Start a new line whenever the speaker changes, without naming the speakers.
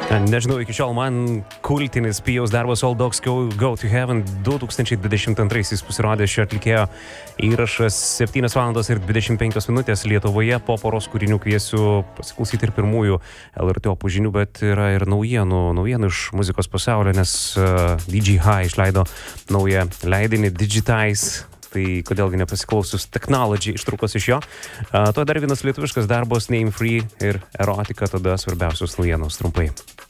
Nežinau, iki šiol man kultinis Pijaus darbas All Dogs Go to Heaven 2022-aisiais pasirodė šio atlikėjo įrašas 7 valandos ir 25 minutės Lietuvoje. Po poros kūrinių kviesiu pasiklausyti ir pirmųjų LRT opų žinių, bet yra ir naujienų iš muzikos pasaulio, nes DJ High išleido naują leidinį Digitize. Tai kodėlgi nepasiklausius Technology ištraukos iš jo. To dar vienas lietuviškas darbas Name Free ir Erotika, tada svarbiausios naujienos trumpai.